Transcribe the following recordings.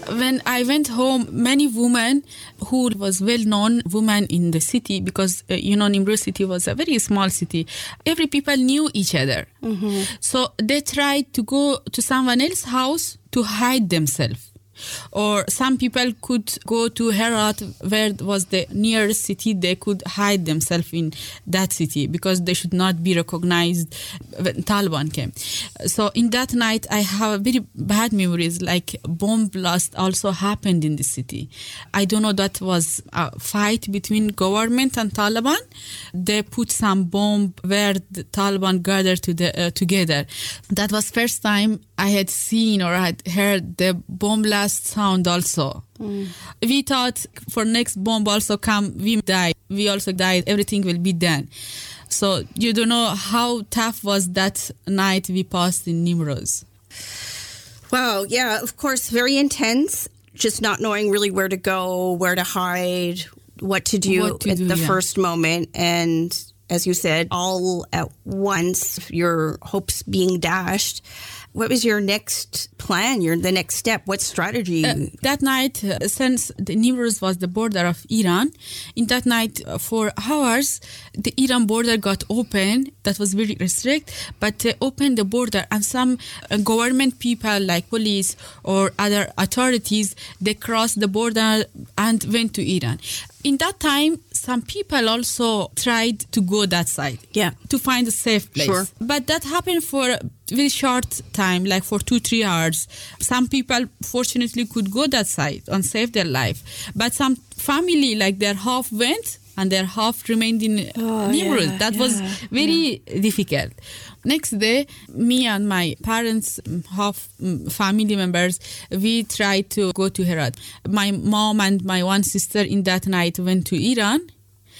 when I went home, many women who was well-known women in the city, because, Nimruz city was a very small city. Every people knew each other. Mm-hmm. So they tried to go to someone else's house to hide themselves. Or some people could go to Herat, where was the nearest city. They could hide themselves in that city because they should not be recognized when Taliban came. So in that night, I have very bad memories, like bomb blast also happened in the city. I don't know, that was a fight between government and Taliban. They put some bomb where the Taliban gathered together. That was first time I had seen or had heard the bomb blast sound also. We thought for next bomb also come, we die. We also died. Everything will be done. So you don't know how tough was that night we passed in Nimruz. Wow. Yeah, of course, very intense. Just not knowing really where to go, where to hide, what to do at the first moment. And as you said, all at once, your hopes being dashed. What was your next plan, the next step? What strategy? That night, since the Nimruz was the border of Iran, in that night, for hours, the Iran border got open. That was very restricted, but they opened the border, and some government people like police or other authorities, they crossed the border and went to Iran. In that time, some people also tried to go that side, to find a safe place. Sure. But that happened for a very short time, like for 2-3 hours. Some people, fortunately, could go that side and save their life. But some family, like their half went and their half remained in Nimruz. That was very difficult. Next day, me and my parents, half family members, we tried to go to Herat. My mom and my one sister in that night went to Iran.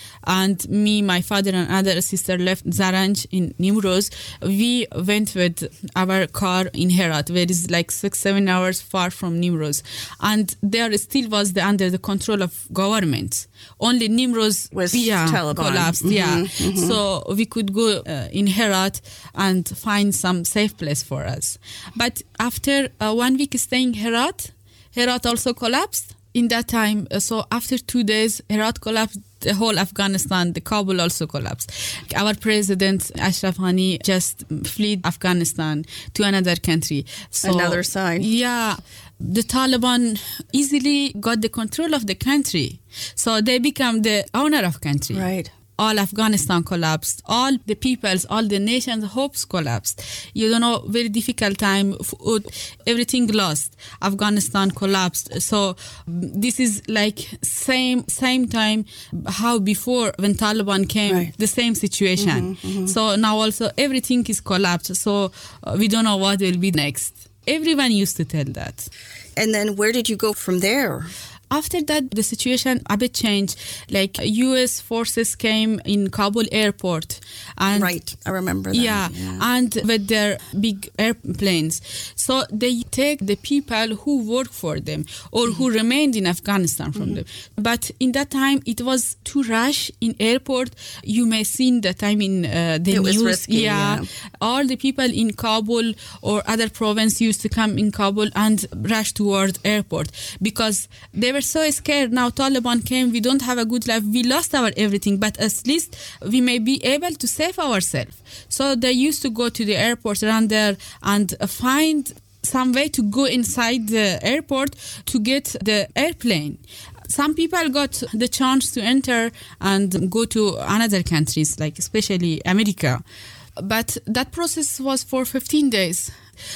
And me, my father and other sister left Zaranj in Nimruz. We went with our car in Herat, where it's like 6-7 hours far from Nimruz. And there still was under the control of government. Only Nimruz was Taliban. Collapsed. Mm-hmm, mm-hmm. So we could go in Herat and find some safe place for us. But after 1 week staying Herat also collapsed. In that time, so after 2 days, Herat collapsed, the whole Afghanistan, the Kabul also collapsed. Our president, Ashraf Ghani, just fled Afghanistan to another country. So, another side. Yeah. The Taliban easily got the control of the country. So they become the owner of country. Right. All Afghanistan collapsed. All the people's, all the nation's hopes collapsed. You don't know, very difficult time. Everything lost. Afghanistan collapsed. So this is like same time how before when Taliban came, the same situation. Mm-hmm, mm-hmm. So now also everything is collapsed. So we don't know what will be next. Everyone used to tell that. And then where did you go from there? After that, the situation a bit changed. Like U.S. forces came in Kabul airport. And right, I remember that. Yeah, and with their big airplanes. So they take the people who work for them or who remained in Afghanistan from them. But in that time, it was too rush in airport. You may see the time in the news. It was risky, yeah. All the people in Kabul or other province used to come in Kabul and rush toward airport because they were so scared. Now Taliban came, we don't have a good life, we lost our everything, but at least we may be able to save ourselves. So they used to go to the airport around there and find some way to go inside the airport to get the airplane. Some people got the chance to enter and go to another countries, like especially America. But that process was for 15 days.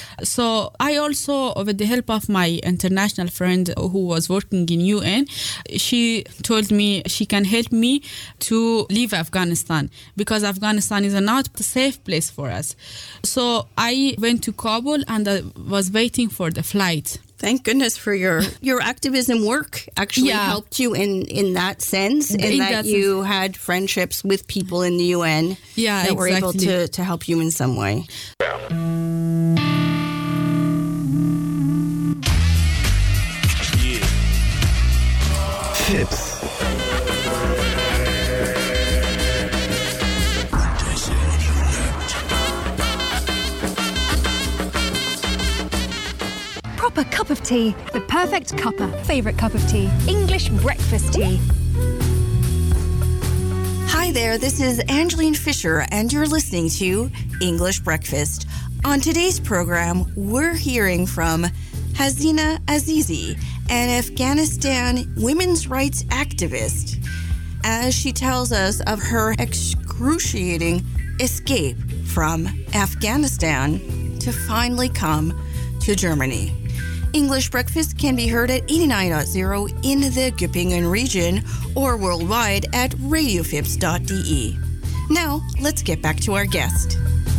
So I also, with the help of my international friend who was working in UN, she told me she can help me to leave Afghanistan because Afghanistan is not a safe place for us. So I went to Kabul and I was waiting for the flight. Thank goodness for your activism work actually helped you in that sense, and that you had friendships with people in the UN that were able to help you in some way. Tips. Proper cup of tea. The perfect cuppa. Favourite cup of tea. English breakfast tea. Hi there, this is Angeline Fisher, and you're listening to English Breakfast. On today's program, we're hearing from Hasina Azizi, an Afghanistan women's rights activist, as she tells us of her excruciating escape from Afghanistan to finally come to Germany. English Breakfast can be heard at 89.0 in the Göppingen region or worldwide at radiofips.de. Now, let's get back to our guest.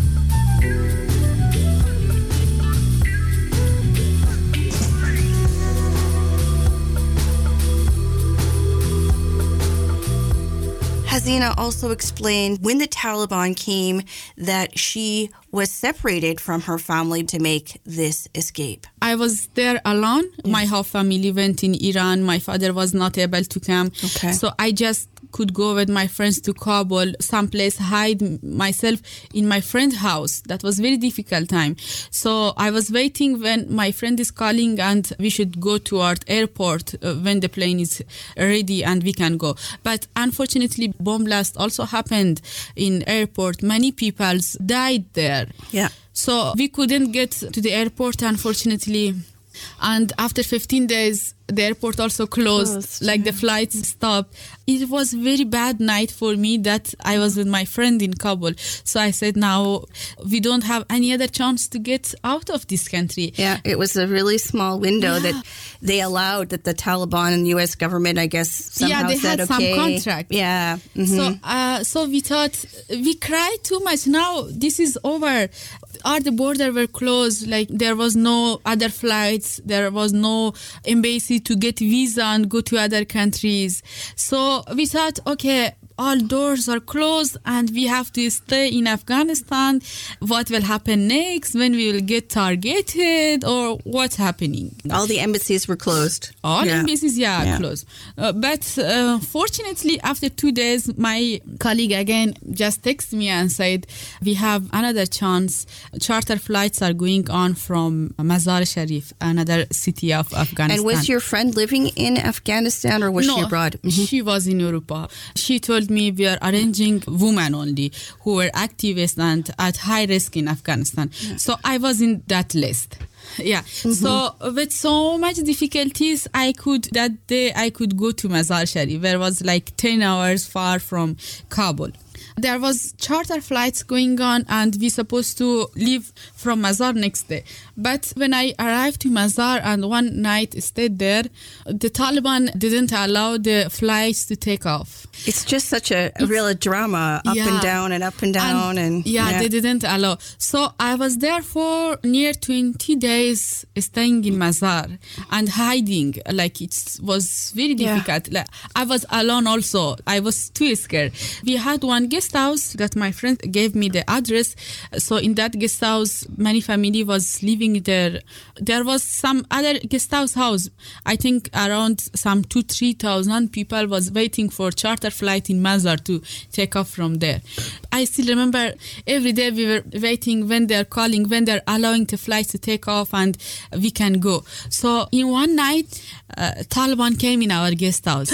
Hasina also explained when the Taliban came that she was separated from her family to make this escape. I was there alone. Yes. My whole family went in Iran. My father was not able to come. Okay. So I just could go with my friends to Kabul, someplace hide myself in my friend's house. That was very difficult time. So I was waiting when my friend is calling and we should go to our airport when the plane is ready and we can go. But unfortunately, bomb blast also happened in airport. Many people died there. Yeah. So we couldn't get to the airport, unfortunately. And after 15 days, the airport also closed, like the flights stopped. It was a very bad night for me that I was with my friend in Kabul. So I said, now we don't have any other chance to get out of this country. Yeah, it was a really small window that they allowed, that the Taliban and the U.S. government, I guess, somehow they said, had okay. some contract. Yeah. Mm-hmm. So we thought, we cried too much. Now this is over. All the borders were closed. Like there was no other flights. There was no embassy to get visa and go to other countries. So we thought, okay, all doors are closed and we have to stay in Afghanistan. What will happen next? When we will get targeted or what's happening? All the embassies were closed. All embassies, closed. But fortunately, after 2 days, my colleague again just texted me and said, we have another chance. Charter flights are going on from Mazar Sharif, another city of Afghanistan. And was your friend living in Afghanistan or was she abroad? Mm-hmm. She was in Europa. She told me we are arranging women only who were activists and at high risk in Afghanistan. Yeah. So I was in that list. Yeah. Mm-hmm. So with so much difficulties, that day I could go to Mazar Sharif, where it was like 10 hours far from Kabul. There was charter flights going on and we supposed to leave from Mazar next day. But when I arrived to Mazar and one night stayed there, the Taliban didn't allow the flights to take off. It's just such a real drama, up and down and up and down. And they didn't allow. So I was there for near 20 days staying in Mazar and hiding. Like it was very difficult. Like, I was alone also. I was too scared. We had one guest house that my friend gave me the address. So in that guest house, many family was living there. There was some other guest house. I think around some 2,000-3,000 people was waiting for charter flight in Mazar to take off from there. I still remember every day we were waiting when they're calling, when they're allowing the flights to take off and we can go. So in one night, Taliban came in our guest house.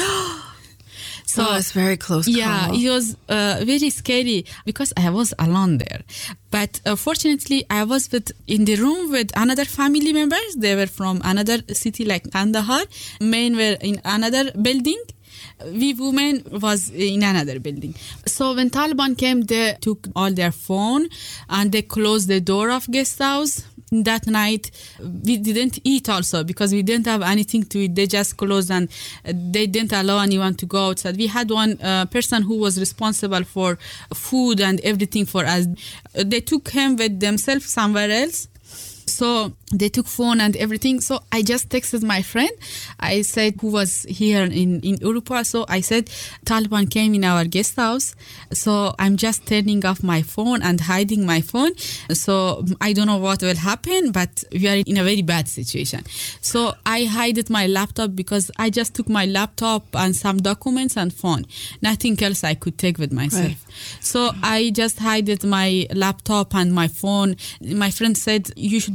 So it's very close call. Yeah, it was very scary because I was alone there. But fortunately, I was in the room with another family members. They were from another city like Kandahar. Men were in another building. We women was in another building. So when Taliban came, they took all their phone and they closed the door of guest house. That night, we didn't eat also because we didn't have anything to eat. They just closed and they didn't allow anyone to go outside. We had one person who was responsible for food and everything for us. They took him with themselves somewhere else. So they took phone and everything. So I just texted my friend. I said, who was here in Europa. So I said, Taliban came in our guest house. So I'm just turning off my phone and hiding my phone. So I don't know what will happen, but we are in a very bad situation. So I hid my laptop because I just took my laptop and some documents and phone. Nothing else I could take with myself. Right. So I just hid my laptop and my phone. My friend said, you should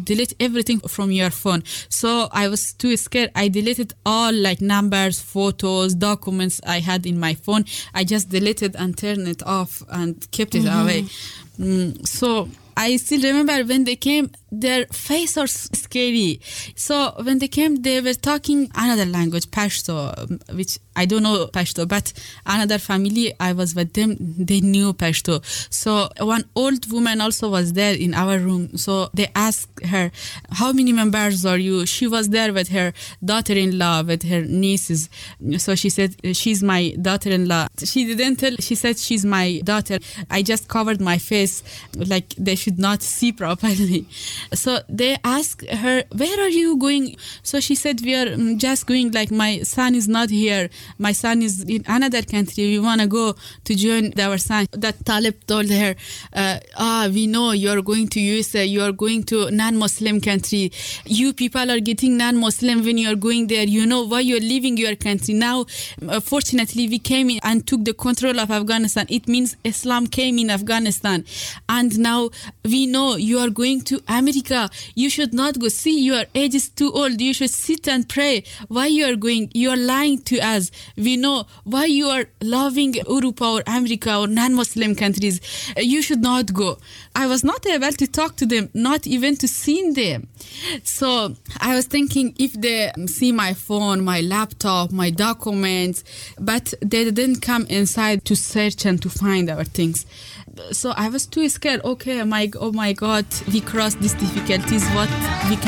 delete everything from your phone. So I was too scared. I deleted all like numbers, photos, documents I had in my phone. I just deleted and turned it off and kept it away. So I still remember when they came, their face was scary. So when they came, they were talking another language, Pashto, which I don't know Pashto, but another family, I was with them, they knew Pashto. So one old woman also was there in our room. So they asked her, how many members are you? She was there with her daughter-in-law, with her nieces. So she said, she's my daughter-in-law. She didn't tell, she said, she's my daughter. I just covered my face, like they should not see properly. So they asked her, where are you going? So she said, we are just going, like my son is not here. My son is in another country. We want to go to join our son. That Talib told her, we know you're going to USA, you're going to non-Muslim country. You people are getting non-Muslim when you're going there. You know why you're leaving your country. Now, fortunately, we came in and took the control of Afghanistan. It means Islam came in Afghanistan. And now we know you are going to America. You should not go. See, your age is too old. You should sit and pray. Why you are going? You are lying to us. We know why you are loving Europe or America or non-Muslim countries. You should not go. I was not able to talk to them, not even to see them. So I was thinking if they see my phone, my laptop, my documents, but they didn't come inside to search and to find our things. So I was too scared. Okay, oh my God, we crossed these difficulties. What we can